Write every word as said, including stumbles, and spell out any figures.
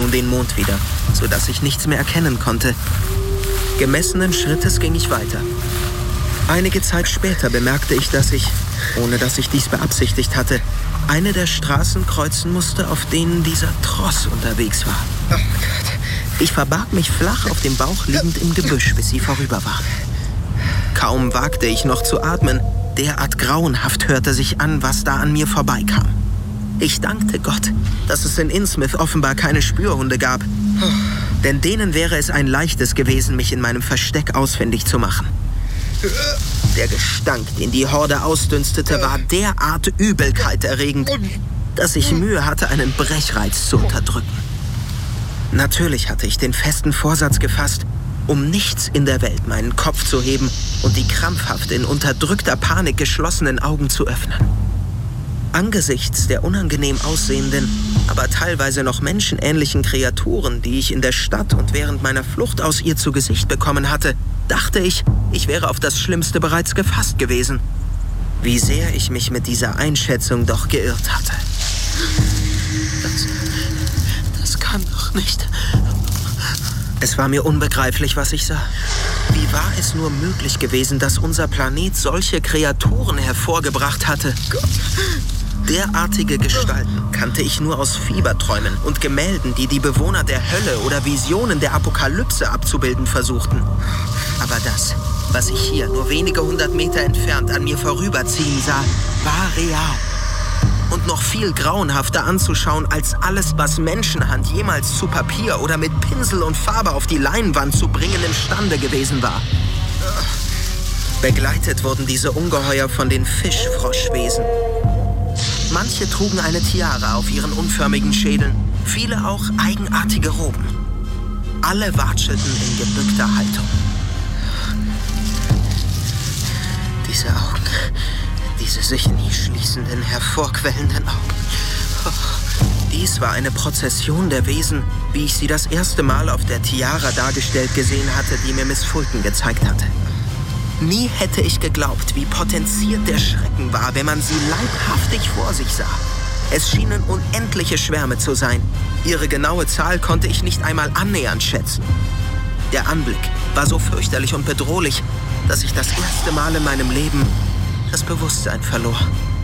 nun den Mond wieder, sodass ich nichts mehr erkennen konnte. Gemessenen Schrittes ging ich weiter. Einige Zeit später bemerkte ich, dass ich, ohne dass ich dies beabsichtigt hatte, eine der Straßen kreuzen musste, auf denen dieser Tross unterwegs war. Oh Gott. Ich verbarg mich flach auf dem Bauch liegend im Gebüsch, bis sie vorüber war. Kaum wagte ich noch zu atmen, derart grauenhaft hörte sich an, was da an mir vorbeikam. Ich dankte Gott, dass es in Innsmouth offenbar keine Spürhunde gab, denn denen wäre es ein leichtes gewesen, mich in meinem Versteck ausfindig zu machen. Der Gestank, den die Horde ausdünstete, war derart übelkeiterregend, dass ich Mühe hatte, einen Brechreiz zu unterdrücken. Natürlich hatte ich den festen Vorsatz gefasst, um nichts in der Welt meinen Kopf zu heben und die krampfhaft in unterdrückter Panik geschlossenen Augen zu öffnen. Angesichts der unangenehm aussehenden, aber teilweise noch menschenähnlichen Kreaturen, die ich in der Stadt und während meiner Flucht aus ihr zu Gesicht bekommen hatte, dachte ich, ich wäre auf das Schlimmste bereits gefasst gewesen. Wie sehr ich mich mit dieser Einschätzung doch geirrt hatte. Das, das kann doch nicht... Es war mir unbegreiflich, was ich sah. Wie war es nur möglich gewesen, dass unser Planet solche Kreaturen hervorgebracht hatte? Gott. Derartige Gestalten kannte ich nur aus Fieberträumen und Gemälden, die die Bewohner der Hölle oder Visionen der Apokalypse abzubilden versuchten. Aber das, was ich hier nur wenige hundert Meter entfernt an mir vorüberziehen sah, war real. Und noch viel grauenhafter anzuschauen als alles, was Menschenhand jemals zu Papier oder mit Pinsel und Farbe auf die Leinwand zu bringen imstande gewesen war. Begleitet wurden diese Ungeheuer von den Fischfroschwesen. Manche trugen eine Tiara auf ihren unförmigen Schädeln, viele auch eigenartige Roben. Alle watschelten in gebückter Haltung. Diese Augen... Diese sich nie schließenden, hervorquellenden Augen. Oh, dies war eine Prozession der Wesen, wie ich sie das erste Mal auf der Tiara dargestellt gesehen hatte, die mir Miss Fulton gezeigt hatte. Nie hätte ich geglaubt, wie potenziert der Schrecken war, wenn man sie leibhaftig vor sich sah. Es schienen unendliche Schwärme zu sein. Ihre genaue Zahl konnte ich nicht einmal annähernd schätzen. Der Anblick war so fürchterlich und bedrohlich, dass ich das erste Mal in meinem Leben das Bewusstsein verlor.